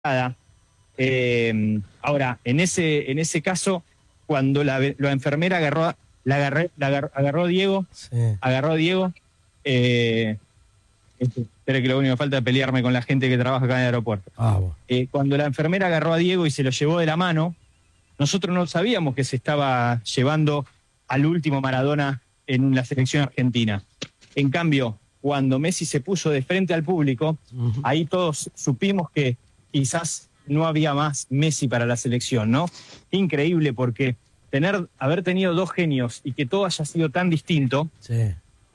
Ahora, en ese caso, cuando la enfermera agarró a Diego, Sí. Espero que lo único que falta es pelearme con la gente que trabaja acá en el aeropuerto. Bueno. Cuando la enfermera agarró a Diego y se lo llevó de la mano, nosotros no sabíamos que se estaba llevando al último Maradona en la selección argentina. En cambio, cuando Messi se puso de frente al público, ahí todos supimos que quizás no había más Messi para la selección, ¿no? Increíble, porque haber tenido dos genios y que todo haya sido tan distinto, Sí.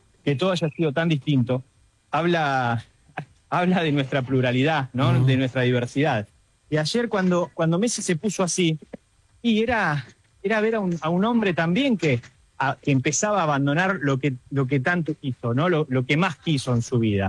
habla de nuestra pluralidad, ¿no? De nuestra diversidad. Y ayer cuando Messi se puso así, y era ver a un hombre también que empezaba a abandonar lo que tanto quiso, ¿no? Lo que más quiso en su vida.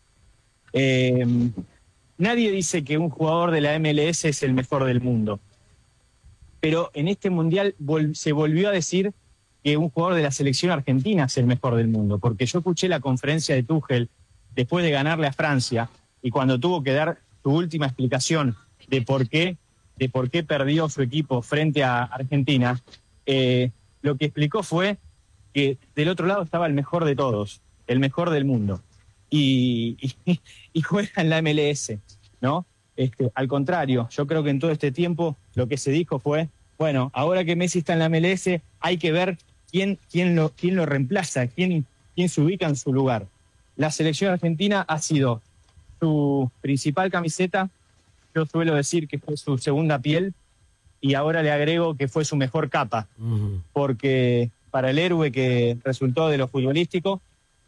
Nadie dice que un jugador de la MLS es el mejor del mundo, pero en este Mundial se volvió a decir que un jugador de la selección argentina es el mejor del mundo, porque yo escuché la conferencia de Tuchel después de ganarle a Francia, y cuando tuvo que dar su última explicación de por qué perdió su equipo frente a Argentina, lo que explicó fue que del otro lado estaba el mejor de todos, el mejor del mundo, y juega en la MLS, ¿no? Al contrario, yo creo que en todo este tiempo lo que se dijo fue, bueno, ahora que Messi está en la MLS, hay que ver quién lo reemplaza, quién se ubica en su lugar. La selección argentina ha sido su principal camiseta, yo suelo decir que fue su segunda piel, y ahora le agrego que fue su mejor capa, porque para el héroe que resultó de lo futbolístico,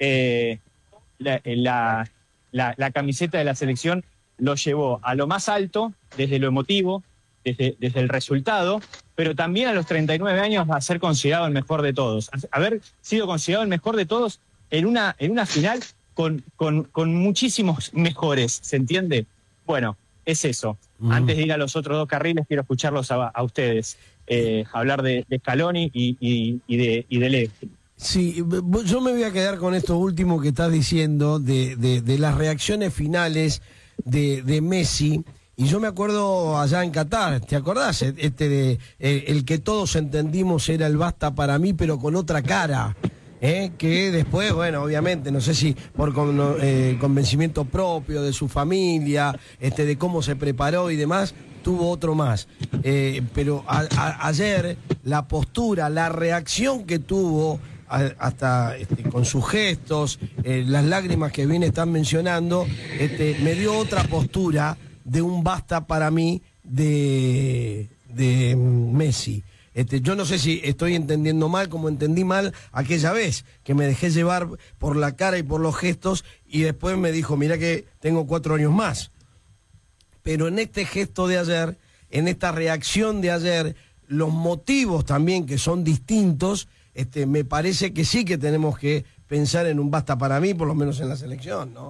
la camiseta de la selección lo llevó a lo más alto, desde lo emotivo, desde el resultado, pero también a los 39 años a ser considerado el mejor de todos. Haber sido considerado el mejor de todos en una final con muchísimos mejores, ¿se entiende? Bueno, es eso. Antes de ir a los otros dos carriles, quiero escucharlos a ustedes, hablar de Scaloni y de Leo. Sí, yo me voy a quedar con esto último que estás diciendo, de las reacciones finales de Messi. Y yo me acuerdo allá en Qatar, ¿te acordás? El que todos entendimos era el basta para mí, pero con otra cara. Que después, bueno, obviamente, no sé si por convencimiento propio de su familia, de cómo se preparó y demás, tuvo otro más. Pero ayer la postura, la reacción que tuvo, hasta con sus gestos, las lágrimas que bien están mencionando, me dio otra postura de un basta para mí de Messi. Yo no sé si estoy entendiendo mal, como entendí mal aquella vez, que me dejé llevar por la cara y por los gestos, y después me dijo, mirá que tengo 4 años más. Pero en este gesto de ayer, en esta reacción de ayer, los motivos también que son distintos, me parece que sí que tenemos que pensar en un basta para mí, por lo menos en la selección, ¿no?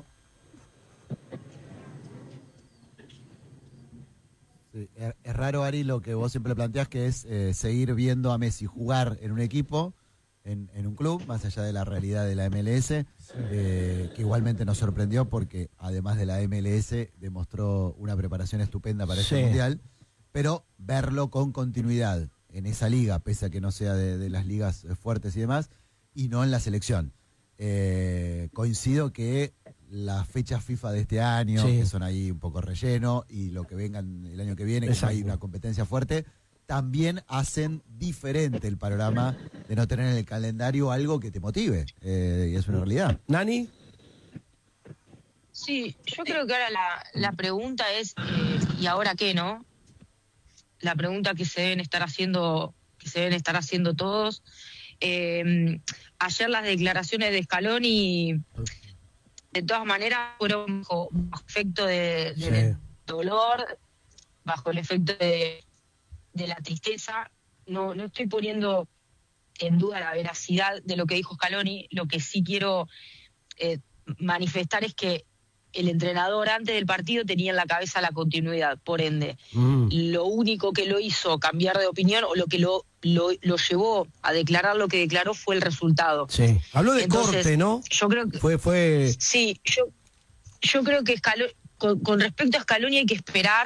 Es raro, Ari, lo que vos siempre planteás, que es seguir viendo a Messi jugar en un equipo, en un club, más allá de la realidad de la MLS, que igualmente nos sorprendió porque además de la MLS demostró una preparación estupenda para este Mundial, pero verlo con continuidad en esa liga, pese a que no sea de las ligas fuertes y demás, y no en la selección. Coincido que las fechas FIFA de este año, que son ahí un poco relleno, y lo que vengan el año que viene, que hay una competencia fuerte, también hacen diferente el panorama de no tener en el calendario algo que te motive, y es una realidad. ¿Nani? Sí, yo creo que ahora la pregunta es, ¿y ahora qué, no? La pregunta que se deben estar haciendo todos. Ayer las declaraciones de Scaloni, de todas maneras, fueron bajo efecto de dolor, bajo el efecto de la tristeza. No estoy poniendo en duda la veracidad de lo que dijo Scaloni. Lo que sí quiero manifestar es que el entrenador antes del partido tenía en la cabeza la continuidad, por ende. Lo único que lo hizo cambiar de opinión, o lo que lo llevó a declarar lo que declaró, fue el resultado. Sí. Habló de corte, ¿no? Yo creo que fue... Sí, yo creo que con respecto a Scaloni hay que esperar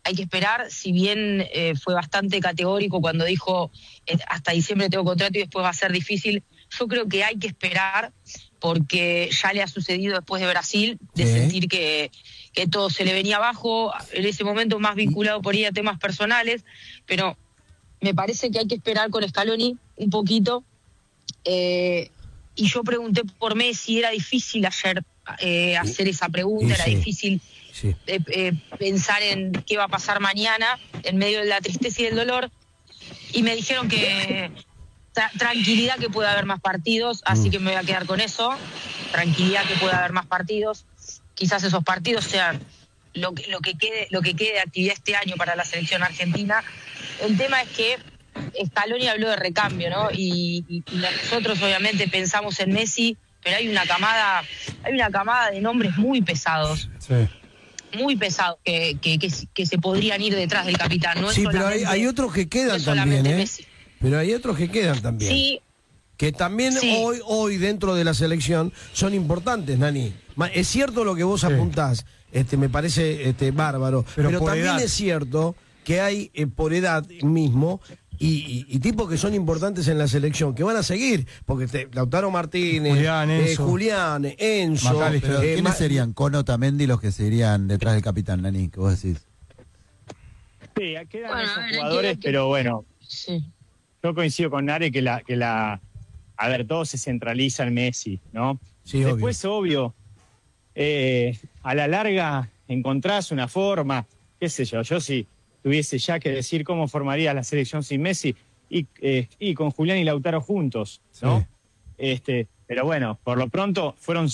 hay que esperar, si bien fue bastante categórico cuando dijo hasta diciembre tengo contrato y después va a ser difícil, yo creo que hay que esperar porque ya le ha sucedido después de Brasil, de sentir que todo se le venía abajo, en ese momento más vinculado por ahí a temas personales, pero me parece que hay que esperar con Scaloni un poquito. Y yo pregunté por Messi, era difícil ayer hacer esa pregunta, era difícil pensar en qué va a pasar mañana en medio de la tristeza y del dolor, y me dijeron que tranquilidad, que puede haber más partidos, así que me voy a quedar con eso, tranquilidad, que puede haber más partidos, quizás esos partidos sean lo que quede de actividad este año para la selección argentina. El tema es que Scaloni habló de recambio, ¿no? Y nosotros obviamente pensamos en Messi, pero hay una camada de nombres muy pesados. Sí. Muy pesados que se podrían ir detrás del capitán. No sí, pero hay otros que quedan también, ¿eh? Messi. Pero hay otros que quedan también. Sí. Que también hoy dentro de la selección son importantes, Nani. Es cierto lo que vos apuntás, me parece bárbaro, pero también edad. Es cierto que hay por edad mismo y tipos que son importantes en la selección, que van a seguir, porque Lautaro Martínez, Julián, Enzo. Pero ¿quiénes serían Cono, Otamendi los que serían detrás del capitán, Nani, que vos decís? Sí, quedan esos jugadores, pero bueno, yo coincido con Nare que a ver, todo se centraliza en Messi, ¿no? Sí, después, obvio, a la larga encontrás una forma, qué sé yo si tuviese ya que decir cómo formaría la selección sin Messi y con Julián y Lautaro juntos, ¿no? Sí. Pero bueno, por lo pronto fueron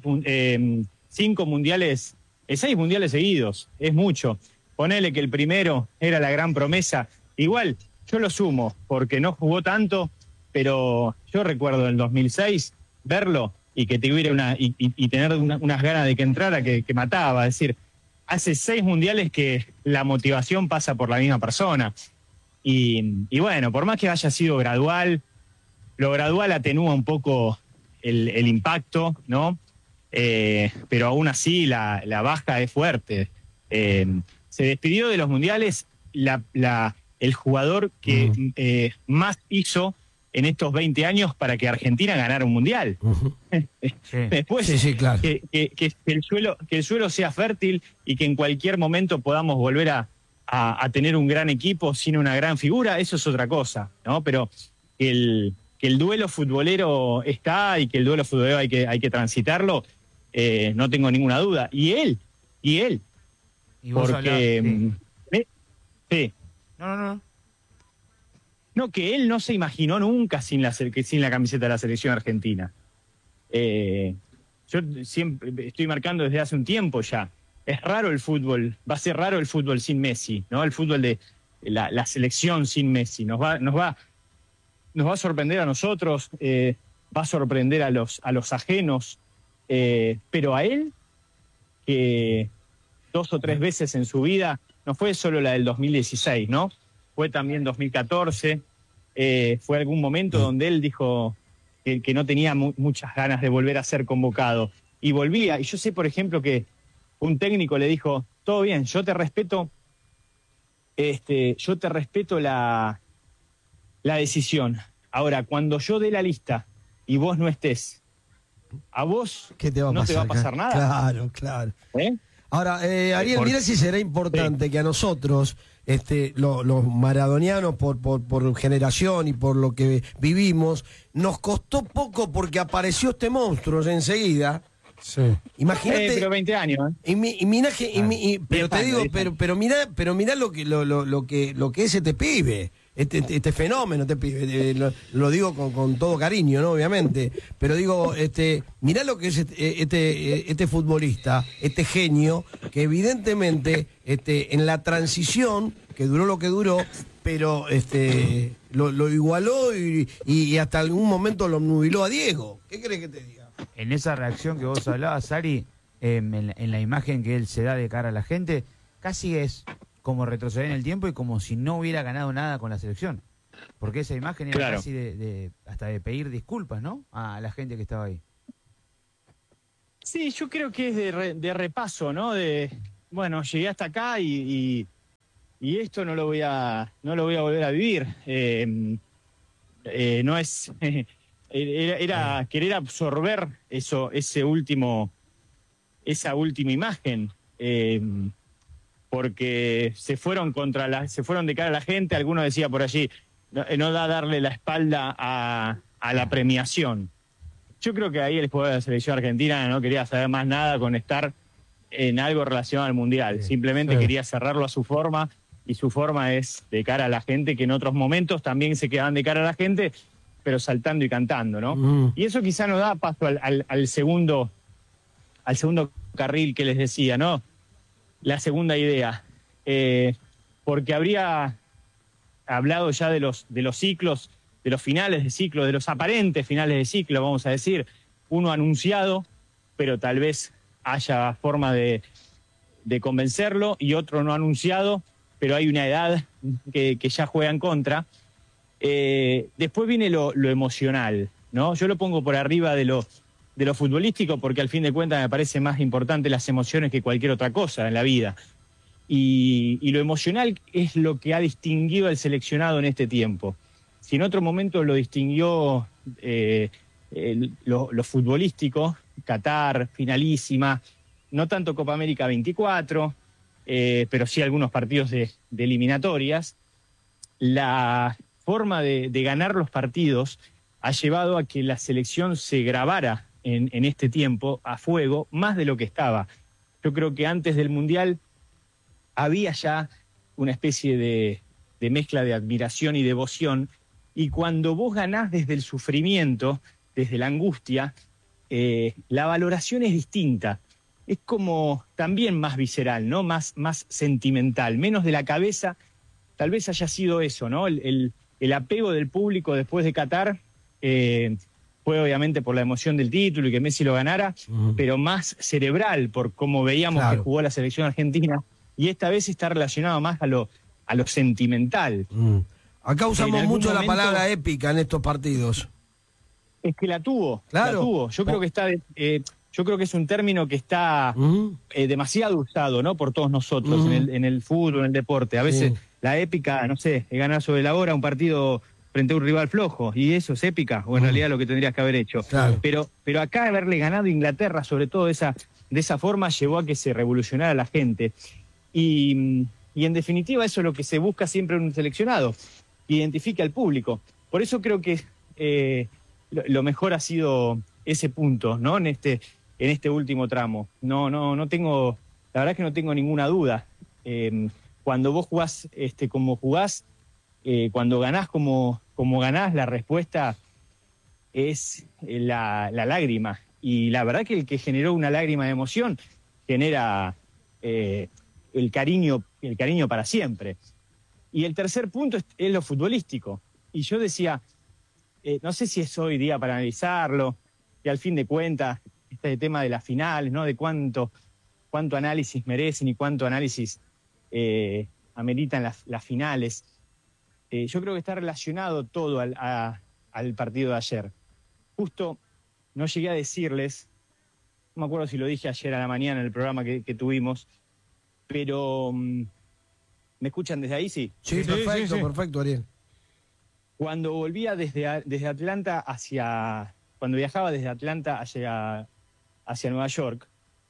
5 mundiales, 6 mundiales seguidos, es mucho. Ponele que el primero era la gran promesa, igual yo lo sumo, porque no jugó tanto, pero yo recuerdo en 2006 verlo y que tuviera y tener unas ganas de que entrara que mataba. Es decir, hace 6 mundiales que la motivación pasa por la misma persona. Y bueno, por más que haya sido gradual, lo gradual atenúa un poco el impacto, ¿no? Pero aún así la baja es fuerte. Se despidió de los mundiales el jugador que más hizo en estos 20 años para que Argentina ganara un mundial. Después, claro. que el suelo sea fértil y que en cualquier momento podamos volver a tener un gran equipo sin una gran figura, eso es otra cosa, ¿no? Pero que el duelo futbolero está y que el duelo futbolero hay que transitarlo, no tengo ninguna duda. Y él. ¿Y vos porque... sí. No. No, que él no se imaginó nunca sin la camiseta de la selección argentina. Yo siempre estoy marcando desde hace un tiempo ya. Es raro el fútbol, va a ser raro el fútbol sin Messi, ¿no? El fútbol de la selección sin Messi. Nos va a sorprender a nosotros, va a sorprender a los ajenos, pero a él, que 2 o 3 veces en su vida, no fue solo la del 2016, ¿no? Fue también 2014, fue algún momento donde él dijo que no tenía muchas ganas de volver a ser convocado. Y volvía, y yo sé, por ejemplo, que un técnico le dijo, todo bien, yo te respeto la decisión. Ahora, cuando yo dé la lista y vos no estés, ¿a vos ¿qué te va a no pasar, te va a pasar nada? Claro. Ahora, Ariel, mira si será importante que a nosotros, los maradonianos, por generación y por lo que vivimos, nos costó poco porque apareció este monstruo enseguida. Sí. Imagínate. Pero 20 años. Pero te digo, pero mirá lo que es este pibe. Este fenómeno, este pibe, lo digo con todo cariño, ¿no? Obviamente, pero digo, mirá lo que es este futbolista, este genio, que evidentemente en la transición, que duró lo que duró, pero lo igualó y hasta algún momento lo nubiló a Diego. ¿Qué crees que te diga? En esa reacción que vos hablabas, Ari, en la imagen que él se da de cara a la gente, casi es como retroceder en el tiempo y como si no hubiera ganado nada con la selección. Porque esa imagen era casi hasta de pedir disculpas, ¿no? A la gente que estaba ahí. Sí, yo creo que es de repaso, ¿no? Bueno, llegué hasta acá y y esto no lo voy a volver a vivir. No es era querer absorber esa última imagen, porque se fueron de cara a la gente. Alguno decía por allí, no da darle la espalda a la premiación. Yo creo que ahí el jugador de la selección argentina no quería saber más nada con estar en algo relacionado al Mundial. Simplemente quería cerrarlo a su forma, y su forma es de cara a la gente, que en otros momentos también se quedaban de cara a la gente, pero saltando y cantando, ¿no? Y eso quizá nos da paso al segundo carril que les decía, ¿no? La segunda idea. Porque habría hablado ya de los ciclos, de los finales de ciclo, de los aparentes finales de ciclo, vamos a decir, uno anunciado, pero tal vez haya forma de convencerlo, y otro no anunciado, pero hay una edad que ya juega en contra. Después viene lo emocional, ¿no? Yo lo pongo por arriba de lo futbolístico, porque al fin de cuentas me parece más importante las emociones que cualquier otra cosa en la vida. Y lo emocional es lo que ha distinguido al seleccionado en este tiempo. Si en otro momento lo distinguió lo futbolístico, Qatar, finalísima, no tanto Copa América 24, pero sí algunos partidos de eliminatorias, la forma de ganar los partidos ha llevado a que la selección se grabara en este tiempo a fuego más de lo que estaba. Yo creo que antes del Mundial había ya una especie de mezcla de admiración y devoción, y cuando vos ganás desde el sufrimiento, desde la angustia, la valoración es distinta. Es como también más visceral, ¿no? Más sentimental, menos de la cabeza. Tal vez haya sido eso, ¿no? El apego del público después de Qatar fue obviamente por la emoción del título y que Messi lo ganara, pero más cerebral por cómo veíamos que jugó la selección argentina, y esta vez está relacionado más a lo sentimental. Acá usamos mucho la palabra épica en estos partidos. Es que la tuvo, claro. La tuvo. Yo creo que yo creo que es un término que está demasiado usado, ¿no? Por todos nosotros en el fútbol, en el deporte. A veces la épica, no sé, es ganar sobre la hora un partido frente a un rival flojo, y eso es épica, o en realidad lo que tendrías que haber hecho. Claro. Pero acá haberle ganado a Inglaterra, sobre todo de esa forma, llevó a que se revolucionara la gente. Y en definitiva eso es lo que se busca siempre en un seleccionado, identifica al público. Por eso creo que lo mejor ha sido ese punto, ¿no? En este último tramo. No tengo, la verdad es que no tengo ninguna duda. Cuando vos jugás como jugás, cuando ganás como ganás, la respuesta es la lágrima. Y la verdad que el que generó una lágrima de emoción genera el cariño para siempre. Y el tercer punto es lo futbolístico. Y yo decía, no sé si es hoy día para analizarlo, que al fin de cuentas, este tema de las finales, ¿no? De cuánto análisis merecen y cuánto análisis ameritan las finales. Yo creo que está relacionado todo al partido de ayer. Justo no llegué a decirles, no me acuerdo si lo dije ayer a la mañana en el programa que tuvimos, pero ¿me escuchan desde ahí? Sí. Sí, perfecto, Ariel. Cuando volvía desde Atlanta cuando viajaba desde Atlanta hacia Nueva York,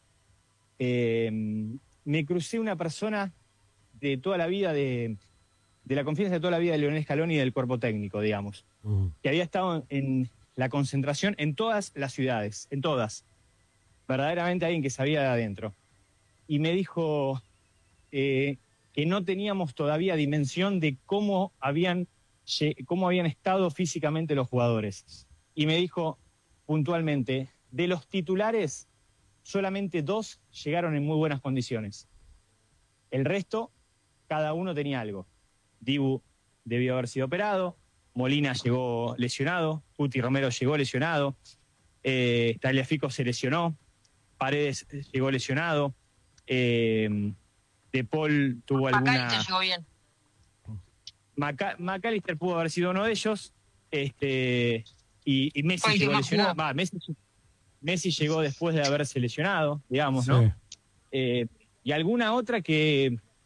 me crucé una persona de toda la vida, de la confianza de toda la vida de Lionel Scaloni y del cuerpo técnico, digamos, que había estado en la concentración en todas las ciudades, en todas. Verdaderamente alguien que sabía de adentro. Y me dijo que no teníamos todavía dimensión de cómo habían estado físicamente los jugadores. Y me dijo puntualmente, de los titulares, solamente 2 llegaron en muy buenas condiciones. El resto, cada uno tenía algo. Dibu debió haber sido operado, Molina llegó lesionado, Cuti Romero llegó lesionado, Tagliafico se lesionó, Paredes llegó lesionado, De Paul tuvo alguna... McAllister llegó bien. McAllister pudo haber sido uno de ellos, y Messi llegó lesionado. Messi llegó después de haberse lesionado, digamos, ¿no? Y alguna otra que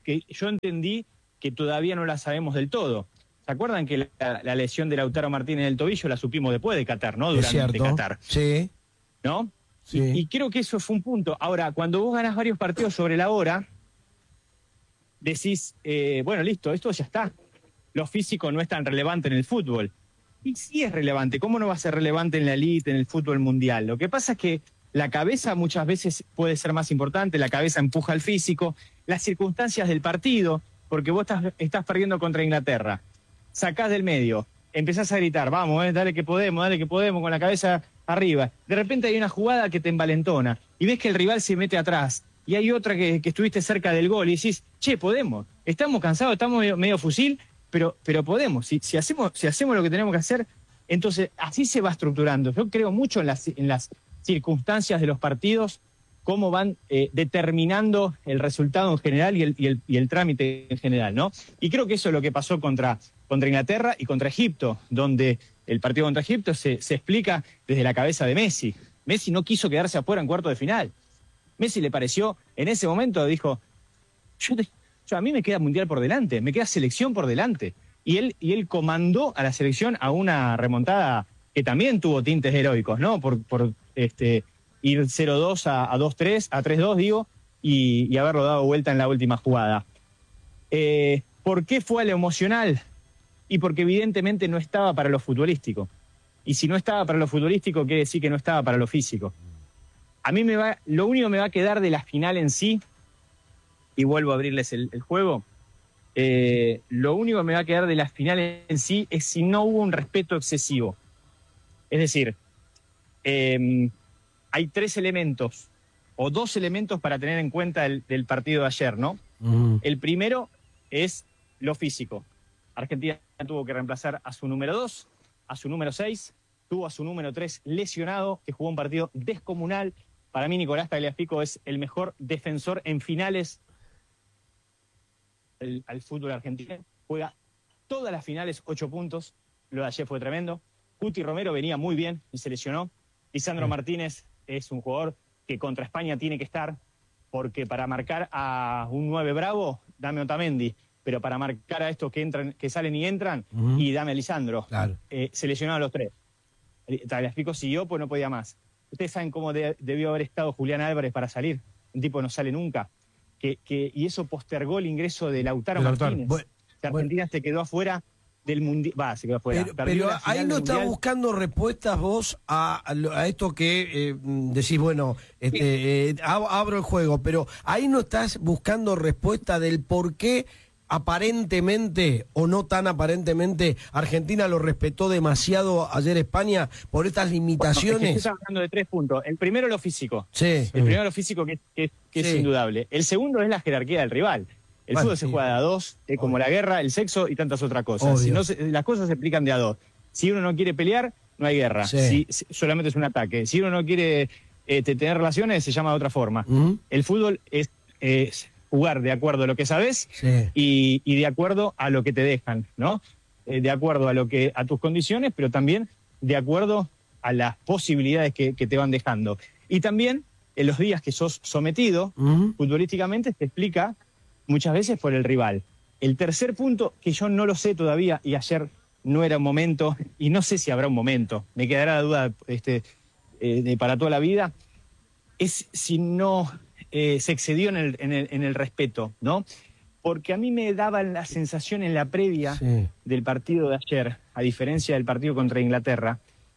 que yo entendí que todavía no la sabemos del todo. ¿Se acuerdan que la lesión de Lautaro Martínez del tobillo la supimos después de Qatar, ¿no? Es Durante cierto. Qatar. Sí. ¿No? Sí. Y creo que eso fue un punto. Ahora, cuando vos ganás varios partidos sobre la hora, decís, bueno, listo, esto ya está. Lo físico no es tan relevante en el fútbol. Y sí es relevante. ¿Cómo no va a ser relevante en la elite, en el fútbol mundial? Lo que pasa es que la cabeza muchas veces puede ser más importante, la cabeza empuja al físico, las circunstancias del partido, porque vos estás perdiendo contra Inglaterra, sacás del medio, empezás a gritar, vamos, dale que podemos, con la cabeza arriba. De repente hay una jugada que te envalentona y ves que el rival se mete atrás y hay otra que estuviste cerca del gol y decís, che, podemos, estamos cansados, estamos medio fusil, pero podemos. Si hacemos lo que tenemos que hacer, entonces así se va estructurando. Yo creo mucho en las circunstancias de los partidos, cómo van determinando el resultado en general y el trámite en general, ¿no? Y creo que eso es lo que pasó contra Inglaterra y contra Egipto, donde el partido contra Egipto se explica desde la cabeza de Messi. Messi no quiso quedarse afuera en cuarto de final. Messi le pareció, en ese momento dijo, a mí me queda mundial por delante, me queda selección por delante. Y él comandó a la selección a una remontada que también tuvo tintes heroicos, ¿no? Por ir 0-2 a 2-3, a 3-2, digo, y haberlo dado vuelta en la última jugada. ¿Por qué fue a lo emocional? Y porque evidentemente no estaba para lo futbolístico. Y si no estaba para lo futbolístico, quiere decir que no estaba para lo físico. A mí lo único que me va a quedar de la final en sí, y vuelvo a abrirles el juego, lo único que me va a quedar de la final en sí es si no hubo un respeto excesivo. Es decir, hay 3 elementos, o 2 elementos para tener en cuenta del partido de ayer, ¿no? El primero es lo físico. Argentina tuvo que reemplazar a su número 2, a su número 6, tuvo a su número 3 lesionado, que jugó un partido descomunal. Para mí, Nicolás Tagliafico es el mejor defensor en finales al fútbol argentino. Juega todas las finales 8 puntos. Lo de ayer fue tremendo. Cuti Romero venía muy bien y se lesionó. Lisandro Martínez es un jugador que contra España tiene que estar, porque para marcar a un 9 bravo, dame Otamendi, pero para marcar a estos que salen y entran, y dame a Lisandro. Claro. Se lesionaron los 3. Tagliafico siguió, pues no podía más. Ustedes saben cómo debió haber estado Julián Álvarez para salir. Un tipo no sale nunca. Y eso postergó el ingreso de Lautaro Martínez. Argentina se quedó afuera del mundial. Se quedó afuera. Pero ahí no estás buscando respuestas vos a esto que decís, bueno, abro el juego, pero ahí no estás buscando respuesta del por qué aparentemente o no tan aparentemente Argentina lo respetó demasiado ayer España por estas limitaciones. Bueno, estás hablando de 3 puntos. El primero, lo físico. Sí. El primero, lo físico, que es indudable. El segundo es la jerarquía del rival. El fútbol se juega de a 2, como la guerra, el sexo y tantas otras cosas. Si no, las cosas se explican de a 2. Si uno no quiere pelear, no hay guerra. Si solamente es un ataque. Si uno no quiere tener relaciones, se llama de otra forma. El fútbol es jugar de acuerdo a lo que sabes y de acuerdo a lo que te dejan, ¿no? De acuerdo a tus condiciones, pero también de acuerdo a las posibilidades que te van dejando. Y también en los días que sos sometido, futbolísticamente se explica muchas veces por el rival. El tercer punto, que yo no lo sé todavía, y ayer no era un momento, y no sé si habrá un momento, me quedará la duda para toda la vida, es si no se excedió en el respeto, ¿no? Porque a mí me daba la sensación en la previa del partido de ayer, a diferencia del partido contra Inglaterra,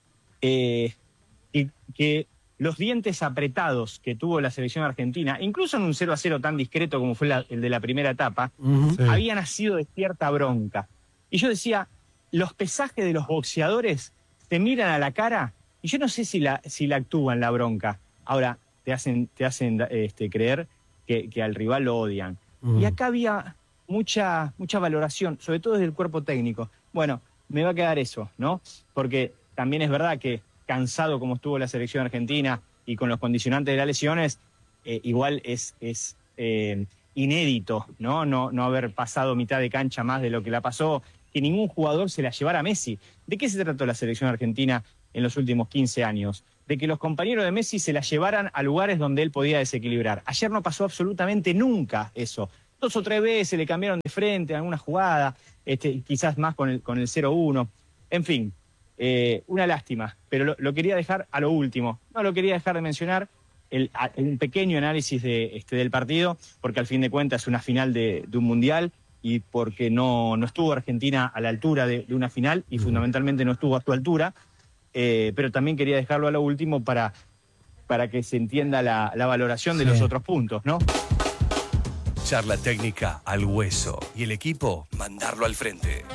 que los dientes apretados que tuvo la selección argentina, incluso en un 0-0 tan discreto como fue el de la primera etapa, había nacido de cierta bronca. Y yo decía, los pesajes de los boxeadores te miran a la cara y yo no sé si la actúan la bronca. Ahora, te hacen creer que al rival lo odian. Y acá había mucha valoración, sobre todo desde el cuerpo técnico. Bueno, me va a quedar eso, ¿no? Porque también es verdad que cansado como estuvo la selección argentina y con los condicionantes de las lesiones, igual es inédito, ¿no? No haber pasado mitad de cancha más de lo que la pasó, que ningún jugador se la llevara a Messi. ¿De qué se trató la selección argentina en los últimos 15 años? De que los compañeros de Messi se la llevaran a lugares donde él podía desequilibrar. Ayer no pasó absolutamente nunca eso. 2 o 3 veces le cambiaron de frente a alguna jugada, quizás más con el 0-1. En fin, una lástima, pero lo quería dejar a lo último. No lo quería dejar de mencionar, un pequeño análisis del partido, porque al fin de cuentas es una final de un mundial y porque no estuvo Argentina a la altura de una final y fundamentalmente no estuvo a su altura, pero también quería dejarlo a lo último para que se entienda la valoración de los otros puntos, ¿no? Charla técnica al hueso y el equipo mandarlo al frente.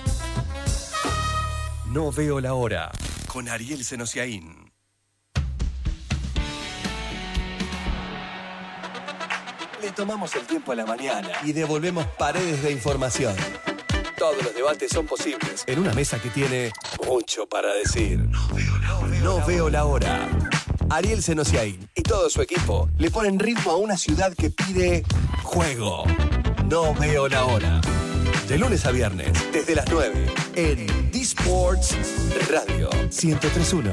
No veo la hora con Ariel Senosiaín. Le tomamos el tiempo a la mañana y devolvemos paredes de información. Todos los debates son posibles en una mesa que tiene mucho para decir. No veo la hora. Ariel Senosiaín y todo su equipo le ponen ritmo a una ciudad que pide juego. No veo la hora. De lunes a viernes, desde las 9, en D-Sports Radio 103.1.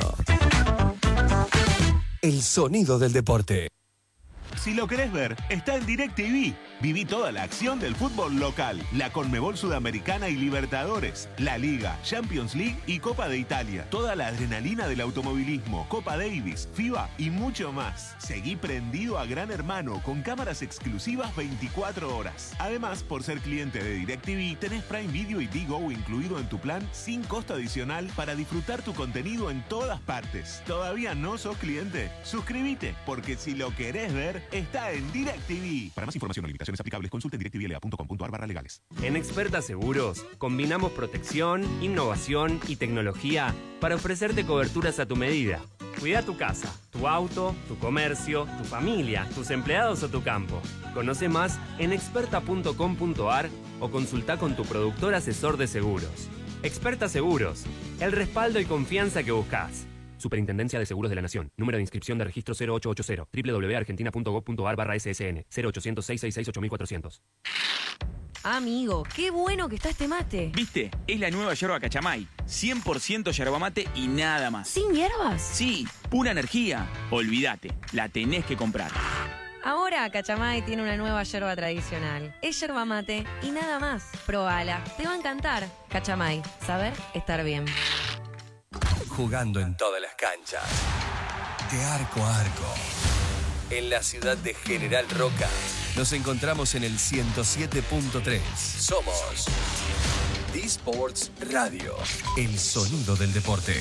El sonido del deporte. Si lo querés ver, está en DirecTV. Viví toda la acción del fútbol local, la Conmebol Sudamericana y Libertadores, la Liga, Champions League y Copa de Italia. Toda la adrenalina del automovilismo, Copa Davis, FIBA y mucho más. Seguí prendido a Gran Hermano con cámaras exclusivas 24 horas. Además, por ser cliente de DirecTV, tenés Prime Video y Digo incluido en tu plan sin costo adicional para disfrutar tu contenido en todas partes. ¿Todavía no sos cliente? Suscríbete, porque si lo querés ver, está en DirecTV. Para más información o limitaciones aplicables, consulte directvla.com.ar/legales. En Experta Seguros, combinamos protección, innovación y tecnología para ofrecerte coberturas a tu medida. Cuida tu casa, tu auto, tu comercio, tu familia, tus empleados o tu campo. Conoce más en experta.com.ar o consulta con tu productor asesor de seguros. Experta Seguros, el respaldo y confianza que buscas. Superintendencia de Seguros de la Nación. Número de inscripción de registro 0880. www.argentina.gov.ar/ssn. 0800-666-8400. Amigo, qué bueno que está este mate. ¿Viste? Es la nueva yerba Cachamay. 100% yerba mate y nada más. ¿Sin hierbas? Sí, pura energía. Olvídate, la tenés que comprar. Ahora Cachamay tiene una nueva yerba tradicional. Es yerba mate y nada más. Probala, te va a encantar. Cachamay, saber estar bien. Jugando en todas las canchas, de arco a arco. En la ciudad de General Roca, nos encontramos en el 107.3. Somos D-Sports Radio, el sonido del deporte.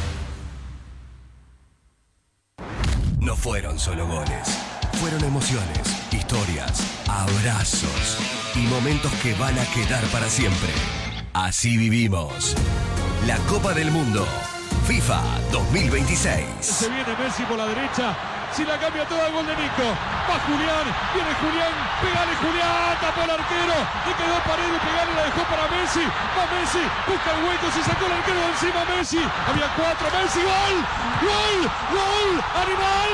No fueron solo goles, fueron emociones, historias, abrazos y momentos que van a quedar para siempre. Así vivimos la Copa del Mundo FIFA 2026. Se viene Messi por la derecha. Si la cambia toda, gol de Nico. Va Julián. Viene Julián. Pegale Julián. Tapó el arquero. Le quedó Paredes. Pegale. La dejó para Messi. Va Messi. Busca el hueco. Se sacó el arquero de encima Messi. Había 4. Messi. Gol. Gol. Gol. Animal.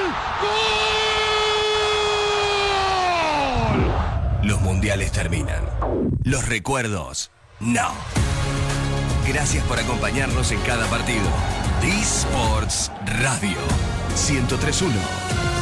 Gol. Los mundiales terminan. Los recuerdos, no. Gracias por acompañarnos en cada partido. D-Sports Radio 103.1.